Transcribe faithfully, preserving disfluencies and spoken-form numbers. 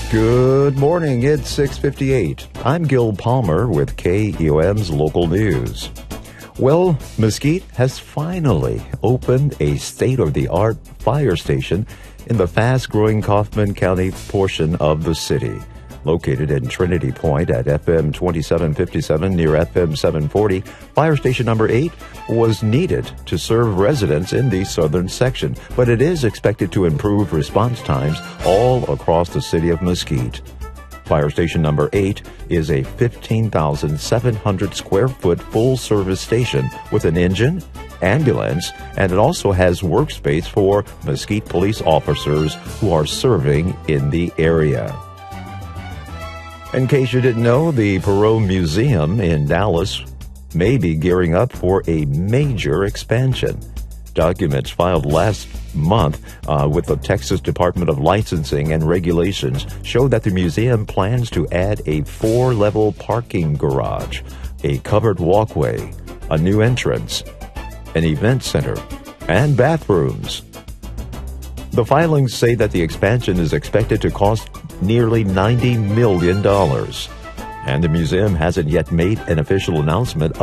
Good morning, it's six fifty-eight. I'm Gil Palmer with K E O M's local news. Well, Mesquite has finally opened a state-of-the-art fire station in the fast-growing Kaufman County portion of the city. Located in Trinity Point at F M twenty-seven fifty-seven near F M seven forty, Fire Station Number eight was needed to serve residents in the southern section, but it is expected to improve response times all across the city of Mesquite. Fire Station Number eight is a fifteen thousand seven hundred square foot full-service station with an engine, ambulance, and it also has workspace for Mesquite police officers who are serving in the area. In case you didn't know, the Perot Museum in Dallas may be gearing up for a major expansion. Documents filed last month uh, with the Texas Department of Licensing and Regulations show that the museum plans to add a four-level parking garage, a covered walkway, a new entrance, an event center, and bathrooms. The filings say that the expansion is expected to cost nearly ninety million dollars, and the museum hasn't yet made an official announcement